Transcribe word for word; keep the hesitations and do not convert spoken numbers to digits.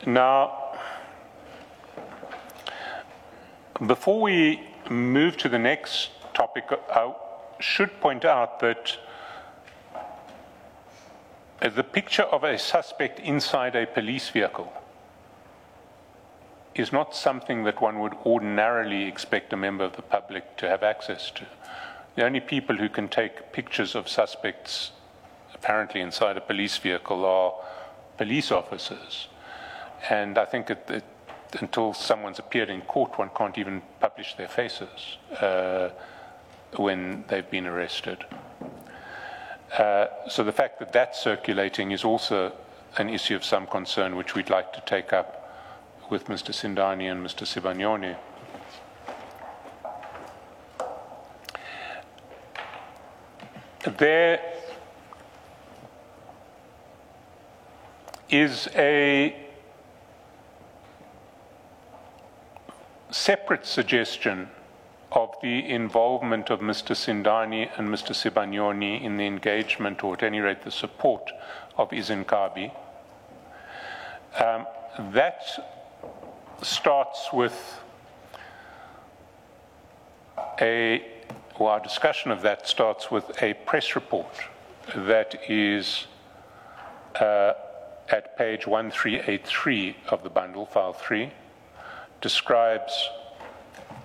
Now, before we move to the next topic, I should point out that the picture of a suspect inside a police vehicle is not something that one would ordinarily expect a member of the public to have access to. The only people who can take pictures of suspects apparently inside a police vehicle are police officers. And I think it, it, until someone's appeared in court, one can't even publish their faces uh, when they've been arrested. Uh, so the fact that that's circulating is also an issue of some concern, which we'd like to take up with Mister Sindani and Mister Sibagnoni. There is a separate suggestion of the involvement of Mister Sindani and Mister Sibagnoni in the engagement, or at any rate the support, of Izinkabi. Um, that starts with a, well, our discussion of that starts with a press report that is uh, at page one three eight three of the bundle, file three, describes